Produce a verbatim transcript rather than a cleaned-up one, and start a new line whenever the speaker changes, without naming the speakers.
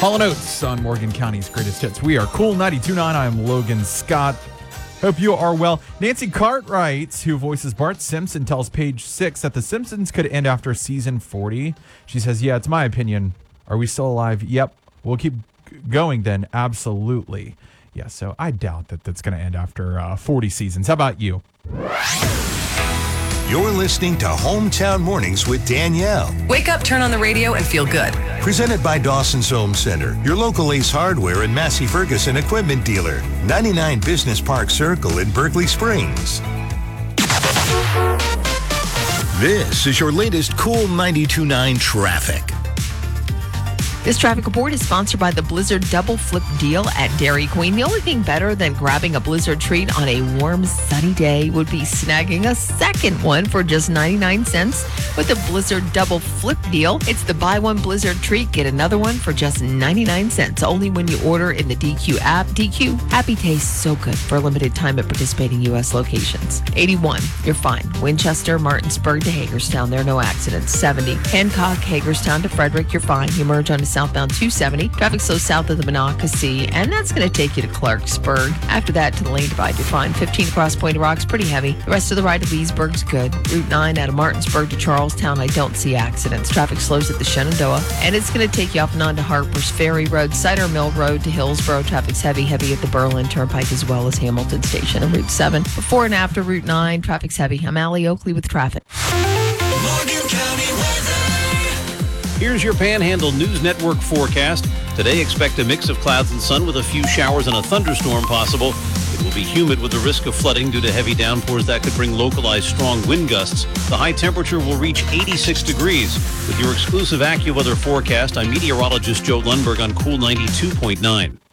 Hall and Oates on Morgan County's Greatest Hits. We are Cool ninety-two point nine. I'm Logan Scott. Hope you are well. Nancy Cartwright, who voices Bart Simpson, tells Page Six that The Simpsons could end after season forty. She says, yeah, it's my opinion. Are we still alive? Yep. We'll keep going then. Absolutely. Yeah, so I doubt that that's going to end after uh, forty seasons. How about you?
You're listening to Hometown Mornings with Danielle.
Wake up, turn on the radio, and feel good.
Presented by Dawson's Home Center, your local Ace Hardware and Massey Ferguson equipment dealer. ninety-nine Business Park Circle in Berkeley Springs. This is your latest Cool ninety-two point nine traffic.
This traffic report is sponsored by the Blizzard Double Flip Deal at Dairy Queen. The only thing better than grabbing a Blizzard treat on a warm, sunny day would be snagging a second one for just ninety-nine cents with the Blizzard Double Flip Deal. It's the buy one Blizzard treat, get another one for just ninety-nine cents. Only when you order in the D Q app. D Q, happy tastes so good for a limited time at participating U S locations. eighty-one, you're fine. Winchester, Martinsburg to Hagerstown, there are no accidents. seventy, Hancock, Hagerstown to Frederick, you're fine. You merge onto southbound two seventy. Traffic slow south of the Monocacy, and that's going to take you to Clarksburg. After that, to the lane divide, you're fine. fifteen across Point Rock's pretty heavy. The rest of the ride to Leesburg's good. Route nine out of Martinsburg to Charlestown, I don't see accidents. Traffic slows at the Shenandoah, and it's going to take you off and on to Harper's Ferry Road, Cider Mill Road to Hillsborough. Traffic's heavy, heavy at the Berlin Turnpike as well as Hamilton Station and Route seven. Before and after Route nine, traffic's heavy. I'm Allie Oakley with traffic.
Morgan County weather.
Here's your Panhandle News Network forecast. Today, expect a mix of clouds and sun with a few showers and a thunderstorm possible. It will be humid with the risk of flooding due to heavy downpours that could bring localized strong wind gusts. The high temperature will reach eighty-six degrees. With your exclusive AccuWeather forecast, I'm meteorologist Joe Lundberg on Cool ninety-two point nine.